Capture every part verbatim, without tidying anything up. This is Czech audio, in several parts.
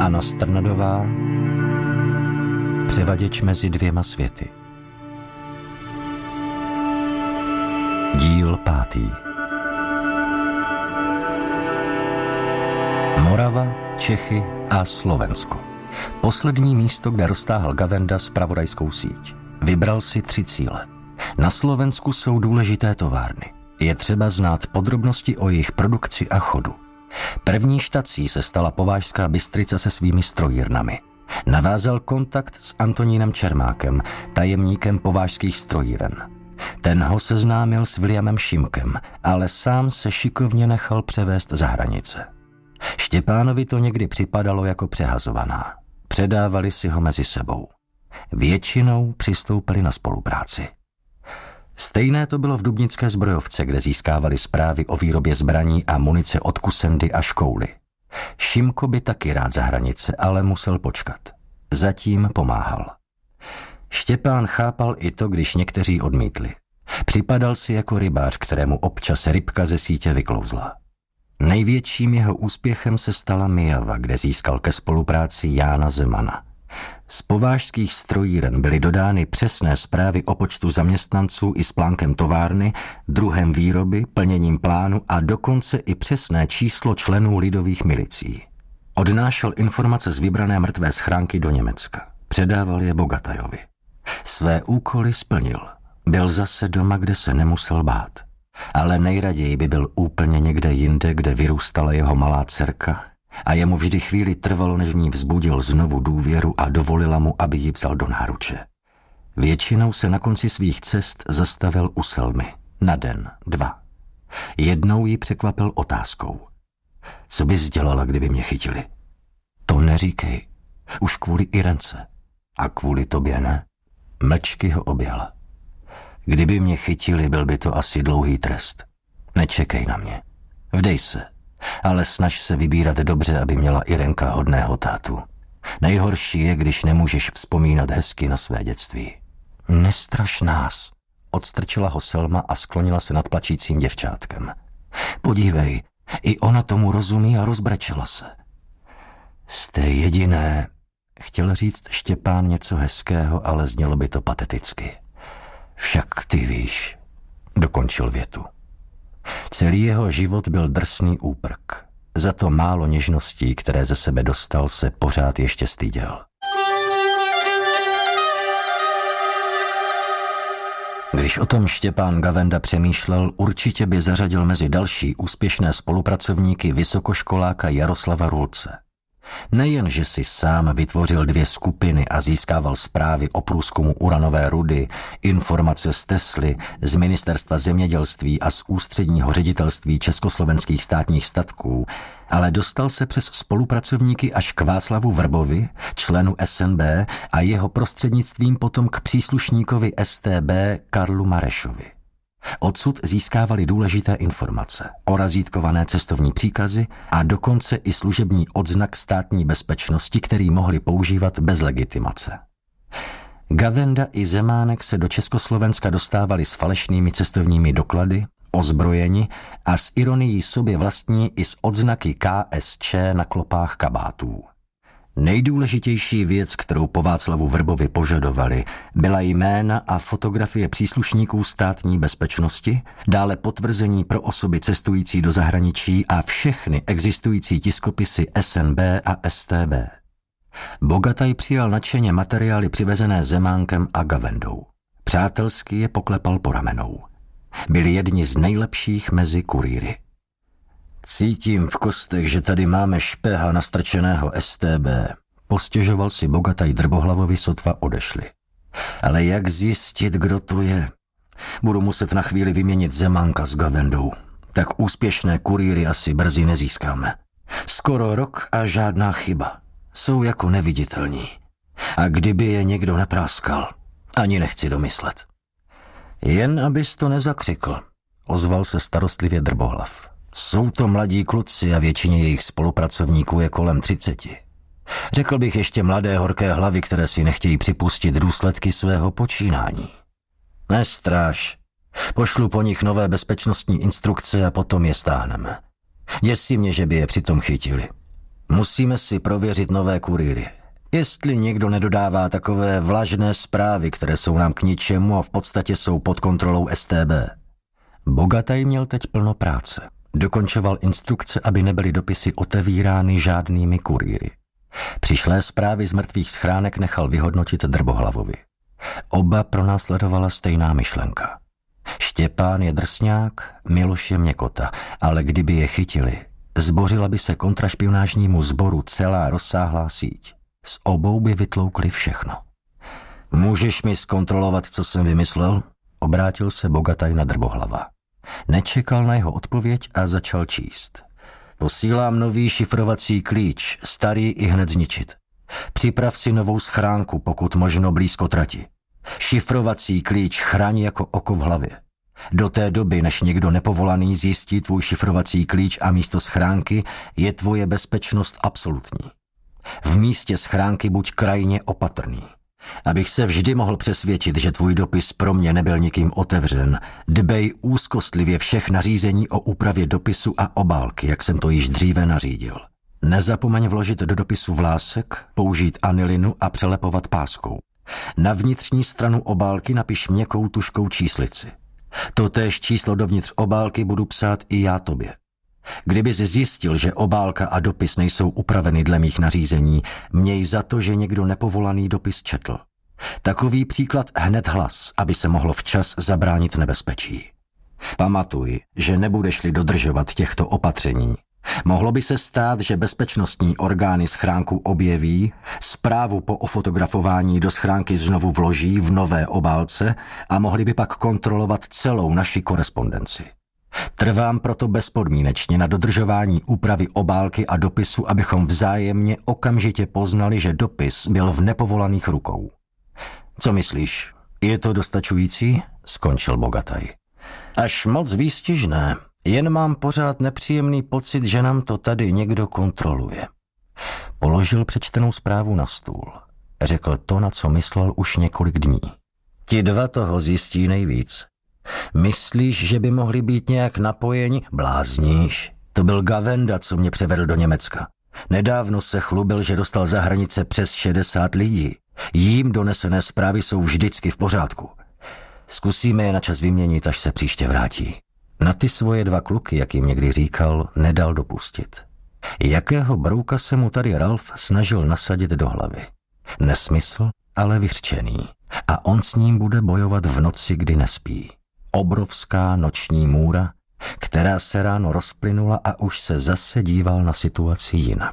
Anna Strnadová, Převaděč mezi dvěma světy. Díl pátý. Morava, Čechy a Slovensko. Poslední místo, kde roztáhl Gavenda zpravodajskou síť. Vybral si tři cíle. Na Slovensku jsou důležité továrny. Je třeba znát podrobnosti o jejich produkci a chodu. První štací se stala Povážská Bystrica se svými strojírnami. Navázal kontakt s Antonínem Čermákem, tajemníkem povážských strojíren. Ten ho seznámil s Williamem Šimkem, ale sám se šikovně nechal převést za hranice. Štěpánovi to někdy připadalo jako přehazovaná. Předávali si ho mezi sebou. Většinou přistoupili na spolupráci. Stejné to bylo v Dubnické zbrojovce, kde získávali zprávy o výrobě zbraní a munice od Kusendy a Škouly. Šimko by taky rád za hranice, ale musel počkat. Zatím pomáhal. Štěpán chápal i to, když někteří odmítli. Připadal si jako rybář, kterému občas rybka ze sítě vyklouzla. Největším jeho úspěchem se stala Myjava, kde získal ke spolupráci Jána Zemana. Z povážských strojíren byly dodány přesné zprávy o počtu zaměstnanců i s plánkem továrny, druhem výroby, plněním plánu a dokonce i přesné číslo členů lidových milicí. Odnášel informace z vybrané mrtvé schránky do Německa. Předával je Bogatajovi. Své úkoly splnil. Byl zase doma, kde se nemusel bát. Ale nejraději by byl úplně někde jinde, kde vyrůstala jeho malá dcerka, a jemu vždy chvíli trvalo, než v ní vzbudil znovu důvěru a dovolila mu, aby ji vzal do náruče. Většinou se na konci svých cest zastavil u Selmy. Na den, dva. Jednou ji překvapil otázkou. Co bys dělala, kdyby mě chytili? To neříkej. Už kvůli Irence. A kvůli tobě ne? Mlčky ho objala. Kdyby mě chytili, byl by to asi dlouhý trest. Nečekej na mě. Vdej se. Ale snaž se vybírat dobře, aby měla Irenka hodného tátu. Nejhorší je, když nemůžeš vzpomínat hezky na své dětství. Nestraš nás, odstrčila ho Selma a sklonila se nad plačícím děvčátkem. Podívej, i ona tomu rozumí a rozbrečela se. Jste jediné, chtěl říct Štěpán něco hezkého, ale znělo by to pateticky. Však ty víš, dokončil větu. Celý jeho život byl drsný úprk. Za to málo něžností, které ze sebe dostal, se pořád ještě styděl. Když o tom Štěpán Gavenda přemýšlel, určitě by zařadil mezi další úspěšné spolupracovníky vysokoškoláka Jaroslava Rulce. Nejen, že si sám vytvořil dvě skupiny a získával zprávy o průzkumu uranové rudy, informace z Tesly, z Ministerstva zemědělství a z Ústředního ředitelství československých státních statků, ale dostal se přes spolupracovníky až k Václavu Vrbovi, členu S N B, a jeho prostřednictvím potom k příslušníkovi S T B Karlu Marešovi. Odsud získávali důležité informace, orazítkované cestovní příkazy a dokonce i služební odznak státní bezpečnosti, který mohli používat bez legitimace. Gavenda i Zemánek se do Československa dostávali s falešnými cestovními doklady, ozbrojeni a s ironií sobě vlastní i s odznaky K S Č na klopách kabátů. Nejdůležitější věc, kterou po Václavu Vrbovi požadovali, byla jména a fotografie příslušníků státní bezpečnosti, dále potvrzení pro osoby cestující do zahraničí a všechny existující tiskopisy S N B a S T B. Bogataj přijal nadšeně materiály přivezené Zemánkem a Gavendou. Přátelsky je poklepal po ramenou. Byli jedni z nejlepších mezi kurýry. Cítím v kostech, že tady máme špeha nastrčeného S T B. Postěžoval si Bogataj Drbohlavovi, sotva odešli. Ale jak zjistit, kdo to je? Budu muset na chvíli vyměnit Zemánka s Gavendou. Tak úspěšné kurýry asi brzy nezískáme. Skoro rok a žádná chyba. Jsou jako neviditelní. A kdyby je někdo nepráskal, ani nechci domyslet. Jen abys to nezakřikl, ozval se starostlivě Drbohlav. Jsou to mladí kluci a většině jejich spolupracovníků je kolem třiceti. Řekl bych ještě mladé horké hlavy, které si nechtějí připustit důsledky svého počínání. Nestráš. Pošlu po nich nové bezpečnostní instrukce a potom je stáhneme. Děsí mě, že by je přitom chytili. Musíme si prověřit nové kurýry. Jestli někdo nedodává takové vlažné zprávy, které jsou nám k ničemu a v podstatě jsou pod kontrolou S T B. Bogataj měl teď plno práce. Dokončoval instrukce, aby nebyly dopisy otevírány žádnými kurýry. Přišlé zprávy z mrtvých schránek nechal vyhodnotit Drbohlavovi. Oba pronásledovala stejná myšlenka. Štěpán je drsňák, Miloš je měkota, ale kdyby je chytili, zbořila by se kontrašpionážnímu sboru celá rozsáhlá síť. Z obou by vytloukli všechno. Můžeš mi zkontrolovat, co jsem vymyslel? Obrátil se Bogataj na Drbohlava. Nečekal na jeho odpověď a začal číst. Posílám nový šifrovací klíč, starý i hned zničit. Připrav si novou schránku, pokud možno blízko trati. Šifrovací klíč chraň jako oko v hlavě. Do té doby, než někdo nepovolaný zjistí tvůj šifrovací klíč a místo schránky, je tvoje bezpečnost absolutní. V místě schránky buď krajně opatrný. Abych se vždy mohl přesvědčit, že tvůj dopis pro mě nebyl nikým otevřen, dbej úzkostlivě všech nařízení o úpravě dopisu a obálky, jak jsem to již dříve nařídil. Nezapomeň vložit do dopisu vlásek, použít anilinu a přelepovat páskou. Na vnitřní stranu obálky napiš měkkou tužkou číslici. Totéž číslo dovnitř obálky budu psát i já tobě. Kdybys zjistil, že obálka a dopis nejsou upraveny dle mých nařízení, měj za to, že někdo nepovolaný dopis četl. Takový příklad hned hlas, aby se mohlo včas zabránit nebezpečí. Pamatuj, že nebudeš-li dodržovat těchto opatření. Mohlo by se stát, že bezpečnostní orgány schránku objeví, zprávu po ofotografování do schránky znovu vloží v nové obálce a mohli by pak kontrolovat celou naši korespondenci. Trvám proto bezpodmínečně na dodržování úpravy obálky a dopisu, abychom vzájemně okamžitě poznali, že dopis byl v nepovolaných rukou. Co myslíš? Je to dostačující? Skončil Bogataj. Až moc výstižné. Jen mám pořád nepříjemný pocit, že nám to tady někdo kontroluje. Položil přečtenou zprávu na stůl. Řekl to, na co myslel už několik dní. Ti dva toho zjistí nejvíc. Myslíš, že by mohli být nějak napojeni? Blázníš. To byl Gavenda, co mě převedl do Německa. Nedávno se chlubil, že dostal za hranice přes šedesát lidí. Jím donesené zprávy jsou vždycky v pořádku. Zkusíme je na čas vyměnit, až se příště vrátí. Na ty svoje dva kluky, jak jim někdy říkal, nedal dopustit. Jakého brouka se mu tady Ralf snažil nasadit do hlavy? Nesmysl, ale vyřčený. A on s ním bude bojovat v noci, kdy nespí. Obrovská noční můra, která se ráno rozplynula a už se zase díval na situaci jinak.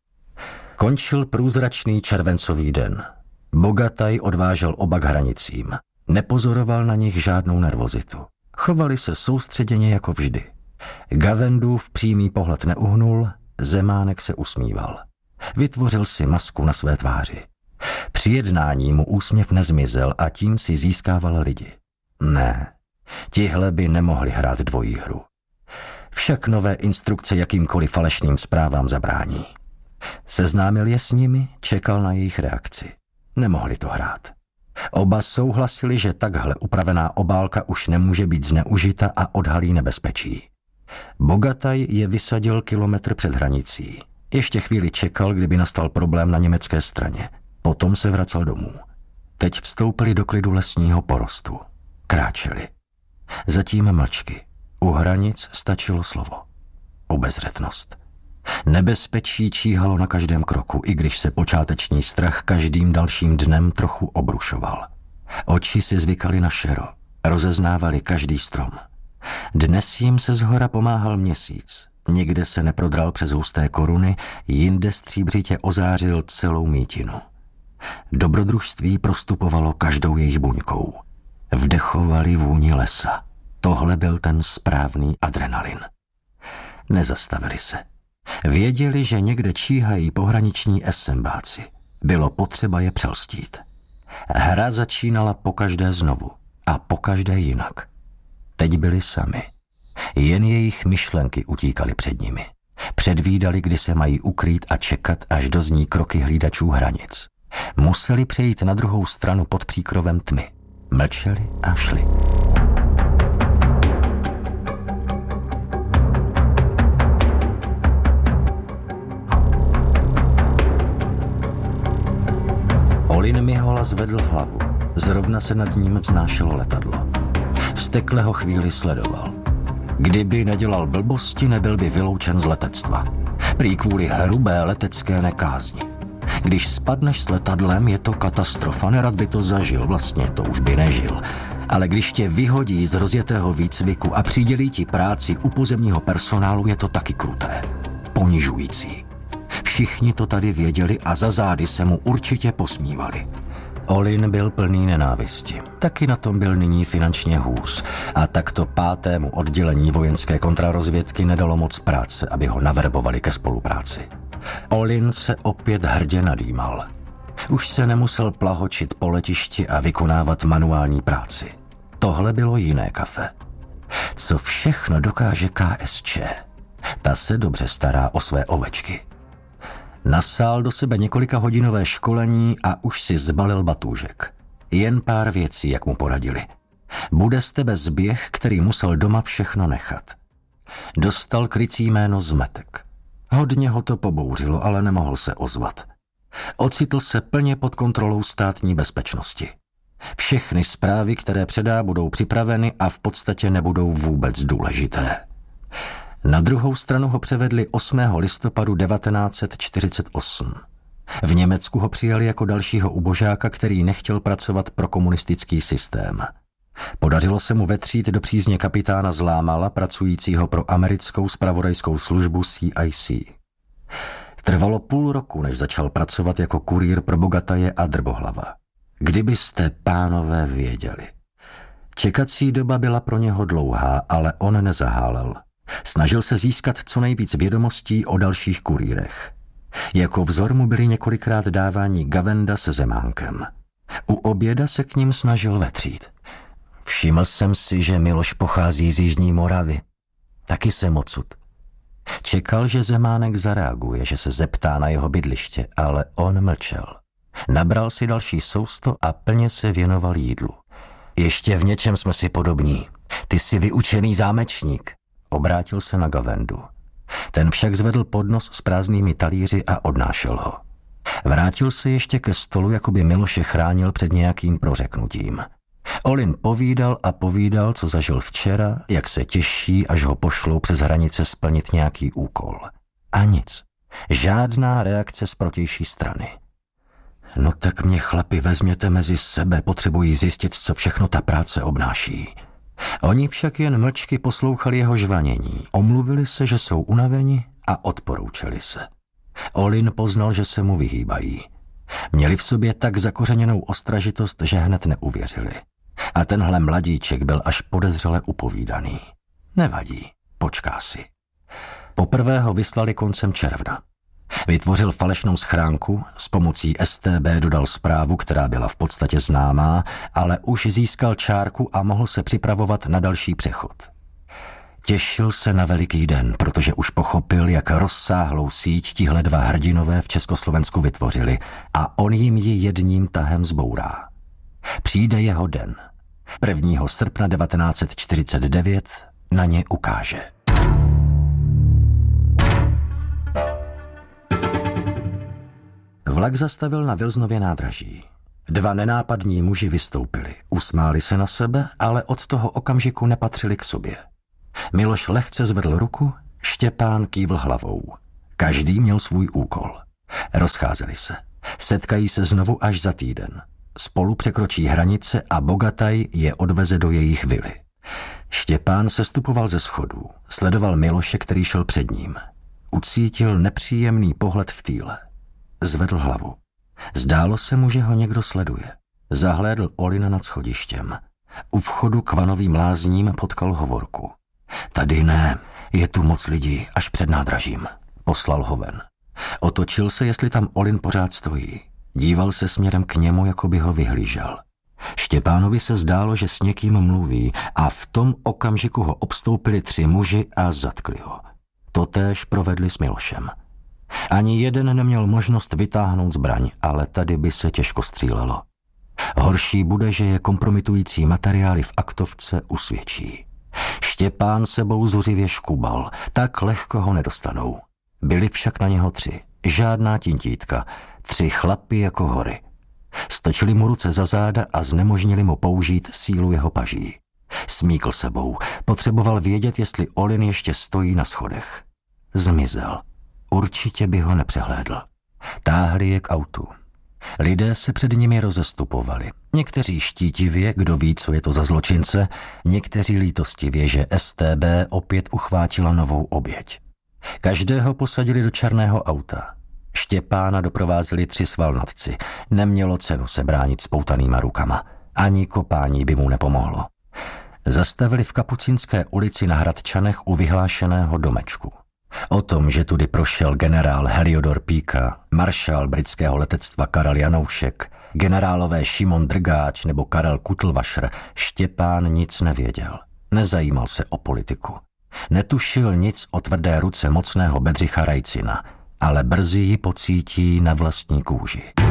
Končil průzračný červencový den. Bogataj odvážel oba k hranicím. Nepozoroval na nich žádnou nervozitu. Chovali se soustředěně jako vždy. Gavendův přímý pohled neuhnul, Zemánek se usmíval. Vytvořil si masku na své tváři. Při jednání mu úsměv nezmizel a tím si získával lidi. Ne, tihle by nemohli hrát dvojí hru. Však nové instrukce jakýmkoliv falešným zprávám zabrání. Seznámil je s nimi, čekal na jejich reakci. Nemohli to hrát. Oba souhlasili, že takhle upravená obálka už nemůže být zneužita a odhalí nebezpečí. Bogataj je vysadil kilometr před hranicí. Ještě chvíli čekal, kdyby nastal problém na německé straně. Potom se vracel domů. Teď vstoupili do klidu lesního porostu. Kráčeli. Zatím mlčky. U hranic stačilo slovo. Obezřetnost. Nebezpečí číhalo na každém kroku, i když se počáteční strach každým dalším dnem trochu obrušoval. Oči si zvykali na šero, rozeznávali každý strom. Dnes jim se zhora pomáhal měsíc. Někde se neprodral přes husté koruny, jinde stříbřitě ozářil celou mítinu. Dobrodružství prostupovalo každou jejich buňkou. Vdechovali vůni lesa. Tohle byl ten správný adrenalin. Nezastavili se. Věděli, že někde číhají pohraniční esembáci. Bylo potřeba je přelstít. Hra začínala pokaždé znovu a pokaždé jinak. Teď byli sami. Jen jejich myšlenky utíkaly před nimi. Předvídali, kdy se mají ukrýt a čekat, až dozní kroky hlídačů hranic. Museli přejít na druhou stranu pod příkrovem tmy. Mlčeli a šli. Olin Mihola zvedl hlavu. Zrovna se nad ním vznášelo letadlo. Vztekle ho chvíli sledoval. Kdyby nedělal blbosti, nebyl by vyloučen z letectva. Prý kvůli hrubé letecké nekázni. Když spadneš s letadlem, je to katastrofa, nerad by to zažil, vlastně to už by nežil. Ale když tě vyhodí z rozjetého výcviku a přidělí ti práci u pozemního personálu, je to taky kruté. Ponižující. Všichni to tady věděli a za zády se mu určitě posmívali. Olin byl plný nenávisti. Taky na tom byl nyní finančně hůř a takto pátému oddělení vojenské kontrarozvědky nedalo moc práce, aby ho naverbovali ke spolupráci. Olin se opět hrdě nadýmal. Už se nemusel plahočit po letišti a vykonávat manuální práci. Tohle bylo jiné kafe. Co všechno dokáže K S Č? Ta se dobře stará o své ovečky. Nasál do sebe několika hodinové školení a už si zbalil batůžek. Jen pár věcí, jak mu poradili. Bude z tebe zběh, který musel doma všechno nechat. Dostal krycí jméno Zmetek. Hodně ho to pobouřilo, ale nemohl se ozvat. Ocitl se plně pod kontrolou státní bezpečnosti. Všechny zprávy, které předá, budou připraveny a v podstatě nebudou vůbec důležité. Na druhou stranu ho převedli osmého listopadu devatenáct set čtyřicet osm. V Německu ho přijali jako dalšího ubožáka, který nechtěl pracovat pro komunistický systém. Podařilo se mu vetřít do přízně kapitána Zlámala, pracujícího pro americkou zpravodajskou službu C I C. Trvalo půl roku, než začal pracovat jako kurýr pro Bogataje a Drbohlava. Kdybyste, pánové, věděli. Čekací doba byla pro něho dlouhá, ale on nezahálel. Snažil se získat co nejvíc vědomostí o dalších kurýrech. Jako vzor mu byli několikrát dávání Gavenda se Zemánkem. U oběda se k ním snažil vetřít. Všiml jsem si, že Miloš pochází z Jižní Moravy. Taky jsem odsud. Čekal, že Zemánek zareaguje, že se zeptá na jeho bydliště, ale on mlčel. Nabral si další sousto a plně se věnoval jídlu. Ještě v něčem jsme si podobní. Ty jsi vyučený zámečník. Obrátil se na Gavendu. Ten však zvedl podnos s prázdnými talíři a odnášel ho. Vrátil se ještě ke stolu, jako by Miloše chránil před nějakým prořeknutím. Olin povídal a povídal, co zažil včera, jak se těší, až ho pošlou přes hranice splnit nějaký úkol. A nic. Žádná reakce z protější strany. No tak mě, chlapi, vezměte mezi sebe, potřebují zjistit, co všechno ta práce obnáší. Oni však jen mlčky poslouchali jeho žvanění, omluvili se, že jsou unaveni a odporoučeli se. Olin poznal, že se mu vyhýbají. Měli v sobě tak zakořeněnou ostražitost, že hned neuvěřili. A tenhle mladíček byl až podezřele upovídaný. Nevadí, počká si. Poprvé ho vyslali koncem června. Vytvořil falešnou schránku, s pomocí S T B dodal zprávu, která byla v podstatě známá, ale už získal čárku a mohl se připravovat na další přechod. Těšil se na veliký den, protože už pochopil, jak rozsáhlou síť tihle dva hrdinové v Československu vytvořili a on jim ji jedním tahem zbourá. Přijde jeho den. prvního srpna devatenáct set čtyřicet devět na ně ukáže. Vlak zastavil na Vilznově nádraží. Dva nenápadní muži vystoupili, usmáli se na sebe, ale od toho okamžiku nepatřili k sobě. Miloš lehce zvedl ruku, Štěpán kývl hlavou. Každý měl svůj úkol. Rozcházeli se. Setkají se znovu až za týden. Spolu překročí hranice a Bogataj je odveze do jejich vily. Štěpán sestupoval ze schodů, sledoval Miloše, který šel před ním. Ucítil nepříjemný pohled v týle. Zvedl hlavu. Zdálo se mu, že ho někdo sleduje. Zahlédl Olina nad schodištěm. U vchodu k vanovým lázním potkal hovorku. Tady ne, je tu moc lidí, až před nádražím. Poslal ho ven. Otočil se, jestli tam Olin pořád stojí. Díval se směrem k němu, jako by ho vyhlížel. Štěpánovi se zdálo, že s někým mluví a v tom okamžiku ho obstoupili tři muži a zatkli ho. Totéž provedli s Milošem. Ani jeden neměl možnost vytáhnout zbraň, ale tady by se těžko střílelo. Horší bude, že je kompromitující materiály v aktovce usvědčí. Štěpán sebou zuřivě škubal, tak lehko ho nedostanou. Byli však na něho tři, žádná tintítka, tři chlapy jako hory. Z Stočili mu ruce za záda a znemožnili mu použít sílu jeho paží. Smíkl sebou, potřeboval vědět, jestli Olin ještě stojí na schodech. Zmizel. Určitě by ho nepřehlédl. Táhli je k autu. Lidé se před nimi rozestupovali. Někteří štítivě, kdo ví, co je to za zločince, někteří lítostivě, že S T B opět uchvátila novou oběť. Každého posadili do černého auta. Štěpána doprovázeli tři svalnatci. Nemělo cenu se bránit spoutanýma rukama. Ani kopání by mu nepomohlo. Zastavili v Kapucínské ulici na Hradčanech u vyhlášeného domečku. O tom, že tudy prošel generál Heliodor Píka, maršál britského letectva Karel Janoušek, generálové Šimon Drgáč nebo Karel Kutlvašr, Štěpán nic nevěděl. Nezajímal se o politiku. Netušil nic o tvrdé ruce mocného Bedřicha Rajcina, ale brzy ji pocítí na vlastní kůži.